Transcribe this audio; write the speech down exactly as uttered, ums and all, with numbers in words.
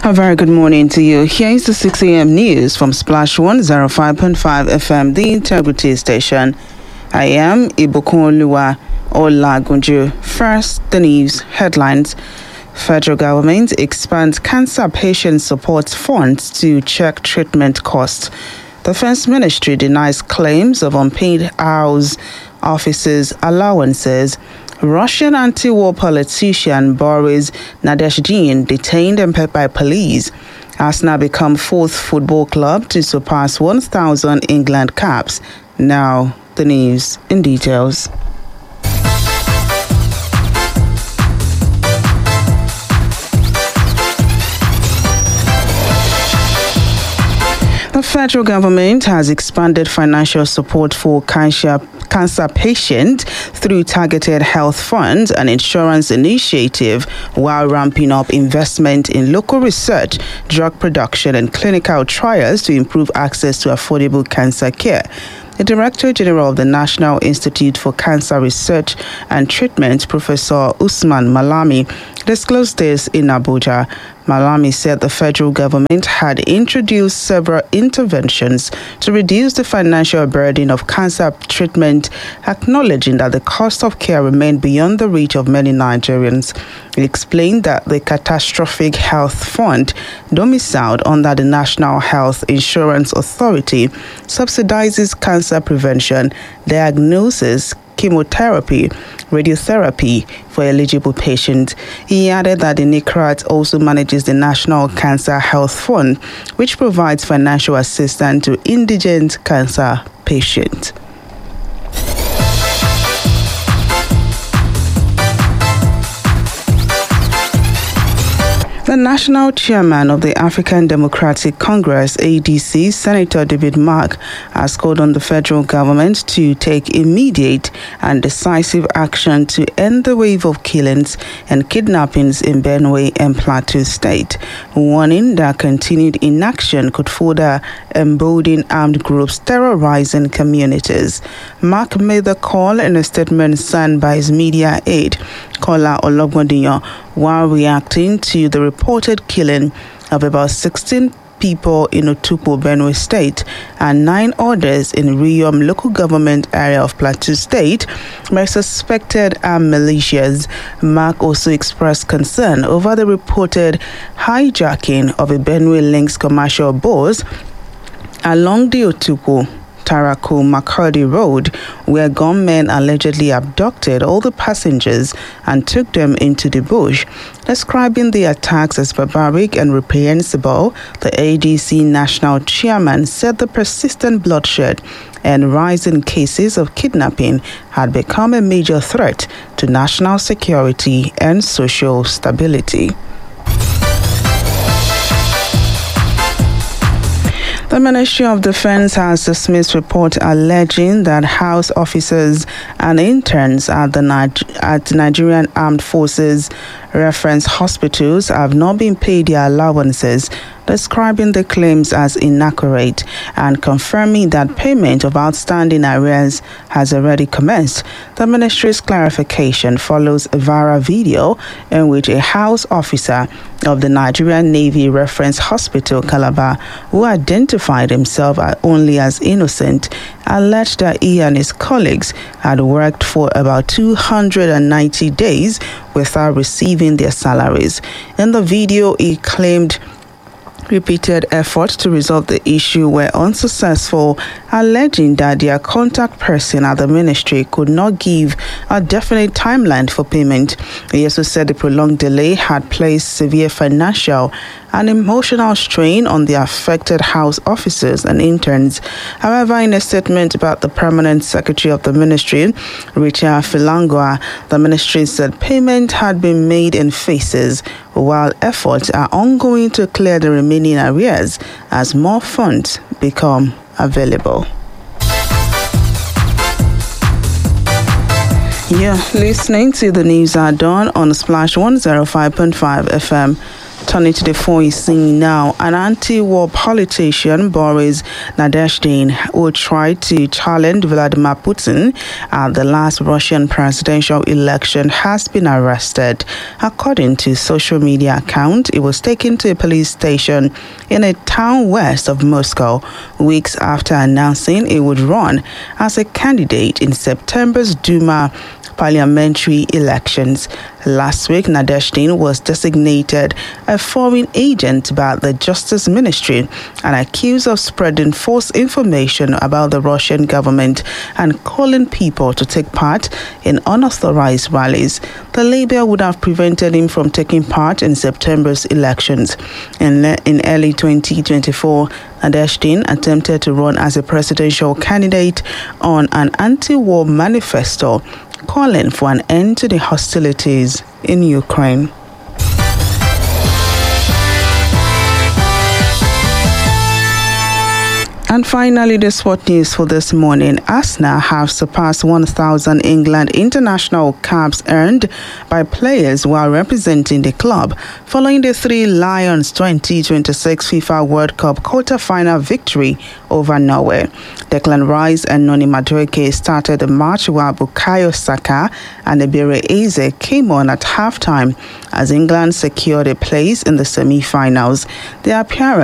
A very good morning to you. Here is the six a.m. news from Splash one oh five point five F M, the Integrity Station. I am Ibukunoluwa Olagunju. First, the news headlines. Federal government expands cancer patient support funds to check treatment costs. Defense Ministry denies claims of unpaid house officers' allowances. Russian anti-war politician Boris Nadezhdin detained and peppered by police. Arsenal become fourth football club to surpass one thousand England caps. Now, the news in details. The federal government has expanded financial support for cancer, cancer patients through targeted health funds and insurance initiative while ramping up investment in local research, drug production and clinical trials to improve access to affordable cancer care. The Director General of the National Institute for Cancer Research and Treatment, Professor Usman Malami, disclosed this in Abuja. Malami said the federal government had introduced several interventions to reduce the financial burden of cancer treatment, acknowledging that the cost of care remained beyond the reach of many Nigerians. He explained that the Catastrophic Health Fund, domiciled under the National Health Insurance Authority, subsidizes cancer prevention, diagnosis, chemotherapy, radiotherapy for eligible patients. He added that the N I C R A T also manages the National Cancer Health Fund, which provides financial assistance to indigent cancer patients. The national chairman of the African Democratic Congress, A D C, Senator David Mark, has called on the federal government to take immediate and decisive action to end the wave of killings and kidnappings in Benue and Plateau State, warning that continued inaction could further embolden armed groups terrorizing communities. Mark made the call in a statement signed by his media aide, Kola Ologbondiyan, while reacting to the reported killing of about sixteen people in Otukpo, Benue State, and nine others in Riyom local government area of Plateau State by suspected armed militias. Mark also expressed concern over the reported hijacking of a Benue Links commercial bus along the Otukpo Tarako Makurdi Road, where gunmen allegedly abducted all the passengers and took them into the bush. Describing the attacks as barbaric and reprehensible, the A D C national chairman said the persistent bloodshed and rise in cases of kidnapping had become a major threat to national security and social stability. The Ministry of Defense has dismissed reports alleging that house officers and interns at the, Niger- at the Nigerian Armed Forces reference hospitals have not been paid their allowances, describing the claims as inaccurate and confirming that payment of outstanding arrears has already commenced. The ministry's clarification follows a viral video in which a house officer of the Nigerian Navy Reference Hospital, Calabar, who identified himself only as innocent, alleged that he and his colleagues had worked for about two hundred ninety days without receiving their salaries. In the video, he claimed repeated efforts to resolve the issue were unsuccessful, alleging that their contact person at the ministry could not give a definite timeline for payment. He also said the prolonged delay had placed severe financial and emotional strain on the affected house officers and interns. However, in a statement about the permanent secretary of the ministry, Richard Filangua, the ministry said payment had been made in phases, while efforts are ongoing to clear the remaining arrears as more funds become available. You're listening to the news are done on Splash one oh five point five F M. Turning to the foreign scene now, an anti-war politician, Boris Nadezhdin, who tried to challenge Vladimir Putin at the last Russian presidential election, has been arrested. According to social media account, he was taken to a police station in a town west of Moscow weeks after announcing he would run as a candidate in September's Duma parliamentary elections. Last week, Nadezhdin was designated a foreign agent by the Justice Ministry and accused of spreading false information about the Russian government and calling people to take part in unauthorized rallies. The label would have prevented him from taking part in September's elections. In, in early twenty twenty-four, Nadezhdin attempted to run as a presidential candidate on an anti-war manifesto calling for an end to the hostilities in Ukraine. And finally, the sport news for this morning. Arsenal have surpassed one thousand England international caps earned by players while representing the club, following the Three Lions twenty twenty-six FIFA World Cup quarter-final victory over Norway. Declan Rice and Noni Madueke started the match while Bukayo Saka and Ebere Eze came on at halftime as England secured a place in the semi-finals. Their appearance